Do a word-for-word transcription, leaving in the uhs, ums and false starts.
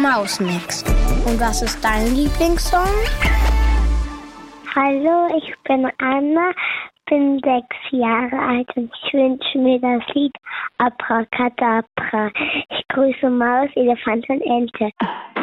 Mausmix. Und was ist dein Lieblingssong? Hallo, ich bin Anna, bin sechs Jahre alt und ich wünsche mir das Lied Abracadabra. Ich grüße Maus, Elefant und Ente.